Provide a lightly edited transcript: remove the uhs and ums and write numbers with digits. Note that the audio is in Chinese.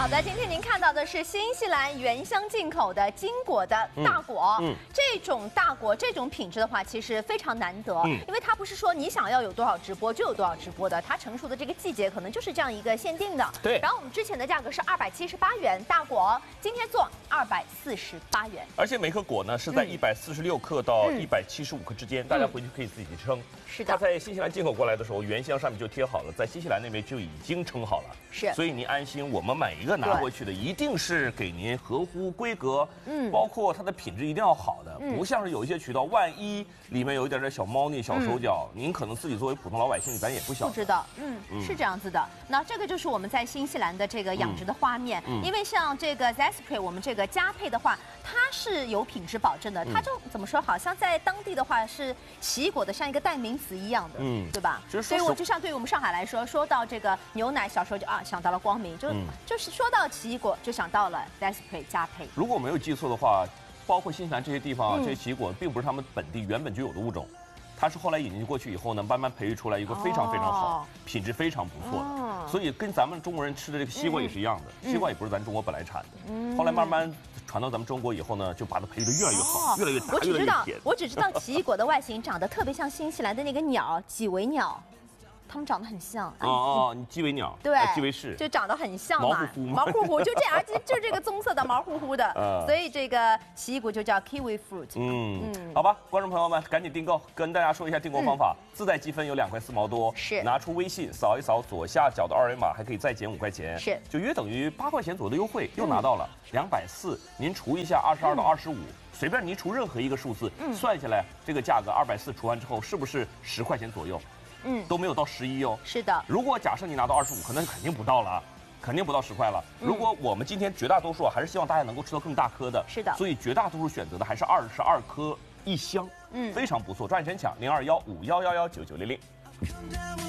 好的，今天您看到的是新西兰原乡进口的金果的大果。这种大果这种品质的话，其实非常难得，因为它不是说你想要有多少直播就有多少直播的，它成熟的这个季节可能就是这样一个限定的。 对。 然后我们之前的价格是278元大果，今天做248元。 而且每颗果呢是在146克到175克之间，大家回去可以自己称。 是的。 它在新西兰进口过来的时候，原箱上面就贴好了，在新西兰那边就已经称好了。 是。 所以您安心，我们每一个拿回去的一定是给您合乎规格，包括它的品质一定要好的，不像是有一些渠道，万一里面有一点点小猫腻、小手脚，您可能自己作为普通老百姓，咱也不晓得。 不知道，是这样子的。那这个就是我们在新西兰的这个养殖的花面，因为像这个 Zespri 我们这个佳配的话，它是有品质保证的，它就怎么说，好像在当地的话是奇异果的像一个代名词一样的，对吧？所以我就像对于我们上海来说，说到这个牛奶，小时候就想到了光明，就是说到奇异果就想到了 Zespri 佳配。 如果我没有记错的话，包括新西兰这些地方，这些奇异果并不是他们本地原本就有的物种，它是后来引进过去以后呢，慢慢培育出来一个非常非常好、品质非常不错的。所以跟咱们中国人吃的这个西瓜也是一样的，西瓜也不是咱中国本来产的，后来慢慢传到咱们中国以后呢，就把它培育的越来越好，越来越大，越来越甜。 我只知道奇异果的外形长得特别像新西兰的那个鸟几维鸟。它们长得很像你基围鸟对， 基围是就长得很像嘛， 毛乎乎， 就这样，就这个棕色的毛乎乎的，所以这个奇异果就叫 kiwi fruit。 好吧，观众朋友们赶紧订购，跟大家说一下订购方法，自带积分有2块4毛多， 是拿出微信扫一扫左下角的2维码，还可以再减5块钱， 是就约等于8块钱左右的优惠，又拿到了240，您除一下22到25。随便您除任何一个数字，算下来这个价格240除完之后，是不是10块钱左右？都没有到11哦。 是的。 如果假设你拿到25，可能肯定不到了，肯定不到10块了。如果我们今天绝大多数还是希望大家能够吃到更大颗的， 是的。 所以绝大多数选择的还是22颗1箱，非常不错，抓紧时间抢0215111990。